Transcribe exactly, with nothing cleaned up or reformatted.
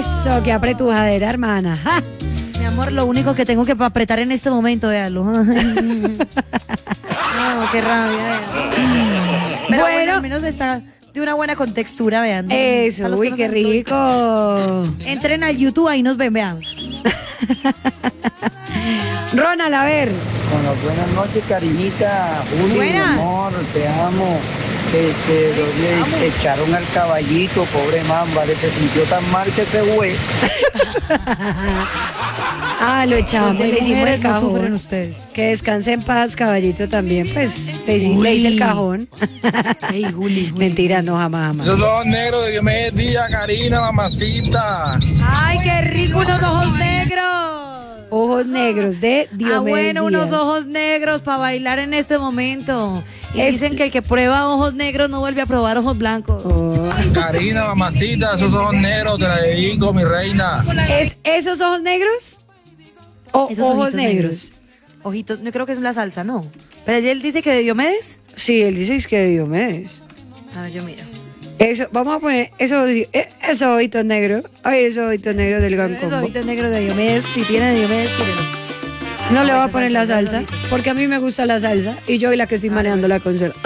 Eso, qué apretujadera, hermana. ¡Ja! Mi amor, lo único que tengo que apretar en este momento, véalo. No, qué rabia. Pero bueno, Bueno. al menos está de una buena contextura, vean. Eso, Para los uy, que qué no saben, rico. entren al YouTube, ahí nos ven, vean. Ronald, a ver. Bueno, buenas noches, cariñita. Juli, mi Buenas. amor, te amo. Este, los amo. echaron al caballito, pobre mamba, se sintió tan mal que se fue. Ah, lo echamos, Donde hay le hicimos mujeres el no sufren cajón. ustedes. Que descanse en paz, caballito, también. Pues le, hice- le hice el Uy. cajón. Ey, Juli, Juli. Mentira, no, jamás, jamás. Esos ojos negros de Diomedes Díaz, Karina, mamacita. Ay, qué rico, unos ojos negros. Ojos negros de Diomedes Ah, bueno, unos Díaz. ojos negros para bailar en este momento. Y Es- dicen que el que prueba ojos negros no vuelve a probar ojos blancos. Oh. Karina, mamacita, esos ojos negros te la dedico, mi reina. ¿Es esos ojos negros? O Esos ojos ojitos negros. Ojitos, no creo que es la salsa, no. Pero él dice que de Diomedes. Sí, él dice que de Diomedes. A ver, yo miro. Eso, vamos a poner esos, eh, esos ojitos negros. Ay, esos ojitos negros del Gran Esos Combo. ojitos negros de Diomedes, si tiene de Diomedes, tírenlo. No le Ah, voy a esa poner la salsa, salsa, los ojitos. porque a mí me gusta la salsa y yo soy la que estoy Ah, manejando la consola.